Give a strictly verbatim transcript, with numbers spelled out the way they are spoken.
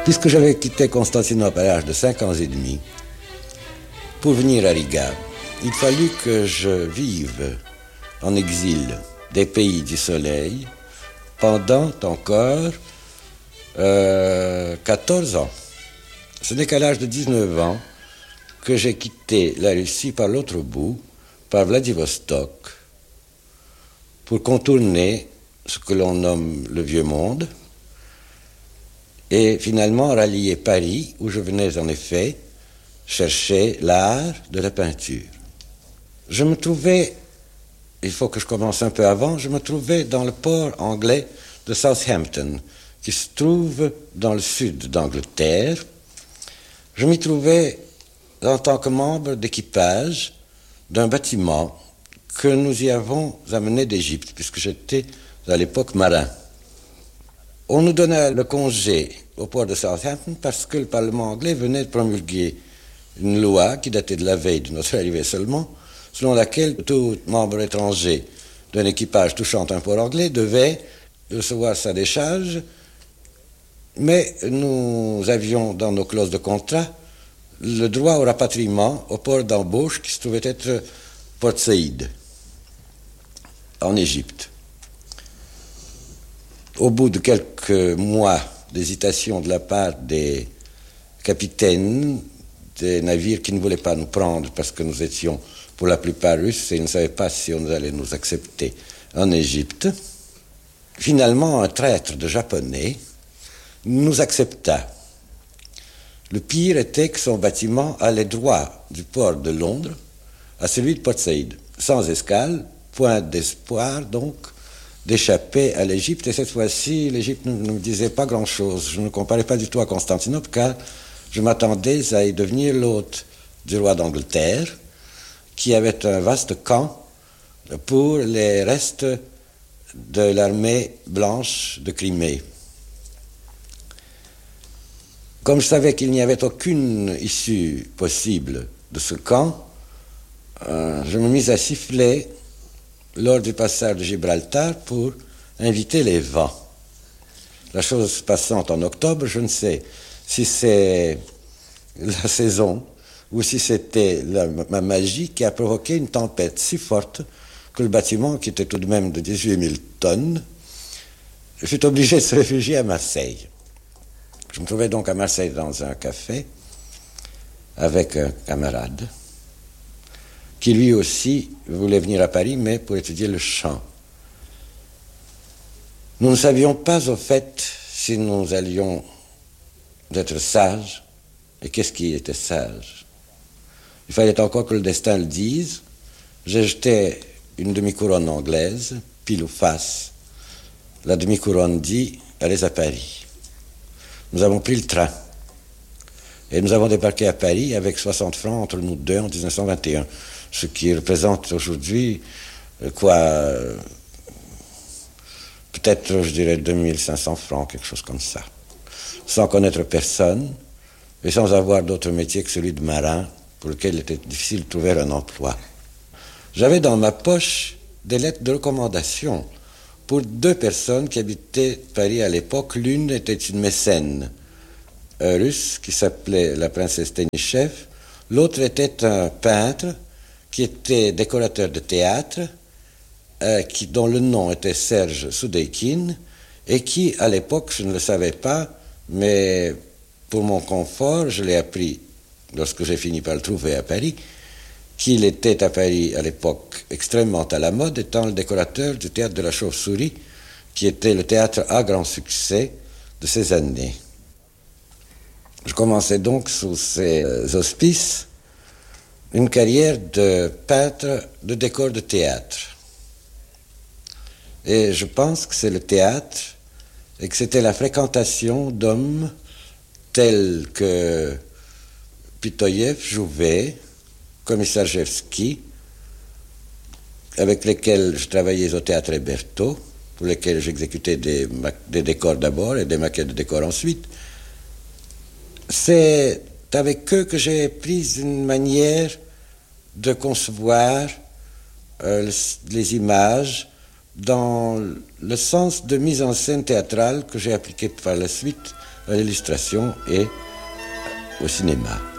Puisque j'avais quitté Constantinople à l'âge de cinq ans et demi pour venir à Riga, il fallut que je vive en exil des pays du soleil pendant encore euh, quatorze ans. Ce n'est qu'à l'âge de dix-neuf ans que j'ai quitté la Russie par l'autre bout, par Vladivostok, pour contourner ce que l'on nomme le Vieux Monde, et finalement rallier Paris, où je venais en effet chercher l'art de la peinture. Je me trouvais, il faut que je commence un peu avant, je me trouvais dans le port anglais de Southampton, qui se trouve dans le sud d'Angleterre. Je m'y trouvais en tant que membre d'équipage d'un bâtiment que nous y avons amené d'Égypte, puisque j'étais à l'époque marin. On nous donna le congé au port de Southampton parce que le Parlement anglais venait de promulguer une loi qui datait de la veille de notre arrivée seulement, selon laquelle tout membre étranger d'un équipage touchant un port anglais devait recevoir sa décharge, mais nous avions dans nos clauses de contrat le droit au rapatriement au port d'embauche qui se trouvait être Port Saïd, en Égypte. Au bout de quelques mois d'hésitation de la part des capitaines des navires qui ne voulaient pas nous prendre parce que nous étions pour la plupart russes et ils ne savaient pas si on allait nous accepter en Égypte, finalement un traître de japonais nous accepta. Le pire était que son bâtiment allait droit du port de Londres à celui de Port Saïd, sans escale, point d'espoir donc d'échapper à l'Égypte. Et cette fois-ci, l'Égypte ne me disait pas grand-chose. Je ne comparais pas du tout à Constantinople, car je m'attendais à y devenir l'hôte du roi d'Angleterre, qui avait un vaste camp pour les restes de l'armée blanche de Crimée. Comme je savais qu'il n'y avait aucune issue possible de ce camp, euh, je me mis à siffler lors du passage de Gibraltar pour inviter les vents. La chose se passant en octobre, je ne sais si c'est la saison ou si c'était la, ma magie qui a provoqué une tempête si forte que le bâtiment, qui était tout de même de dix-huit mille tonnes, fut obligé de se réfugier à Marseille. Je me trouvais donc à Marseille dans un café avec un camarade qui lui aussi voulait venir à Paris, mais pour étudier le chant. Nous ne savions pas au fait si nous allions être sages, et qu'est-ce qui était sage. Il fallait encore que le destin le dise. J'ai jeté une demi-couronne anglaise, pile ou face. La demi-couronne dit « Allez à Paris ». Nous avons pris le train et nous avons débarqué à Paris avec soixante francs entre nous deux en dix-neuf cent vingt et un, ce qui représente aujourd'hui quoi, peut-être je dirais deux mille cinq cents francs, quelque chose comme ça, sans connaître personne et sans avoir d'autre métier que celui de marin pour lequel il était difficile de trouver un emploi. J'avais dans ma poche des lettres de recommandation pour deux personnes qui habitaient Paris à l'époque. L'une était une mécène euh, russe qui s'appelait la princesse Tenichev. L'autre était un peintre qui était décorateur de théâtre, euh, qui, dont le nom était Serge Soudeikin, et qui, à l'époque, je ne le savais pas, mais pour mon confort, je l'ai appris lorsque j'ai fini par le trouver à Paris, qu'il était à Paris à l'époque extrêmement à la mode, étant le décorateur du théâtre de la Chauve-souris, qui était le théâtre à grand succès de ces années. Je commençais donc sous ces auspices une carrière de peintre de décors de théâtre. Et je pense que c'est le théâtre et que c'était la fréquentation d'hommes tels que Pitoyev, Jouvet, Komissarjevski, avec lesquels je travaillais au théâtre Hébertot, pour lesquels j'exécutais des, des décors d'abord et des maquettes de décors ensuite. C'est avec eux que j'ai pris une manière de concevoir euh, les images dans le sens de mise en scène théâtrale que j'ai appliqué par la suite à l'illustration et au cinéma.